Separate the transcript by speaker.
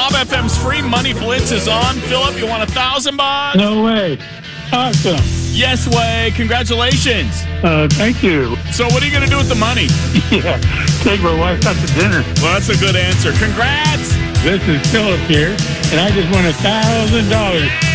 Speaker 1: Bob FM's free money blitz is on. Philip, you want $1,000?
Speaker 2: No way. Awesome.
Speaker 1: Yes way. Congratulations.
Speaker 2: Thank you.
Speaker 1: So what are you going to do with the money?
Speaker 2: Yeah, take my wife out to dinner.
Speaker 1: Well, that's a good answer. Congrats.
Speaker 2: This is Philip here, and I just won $1,000.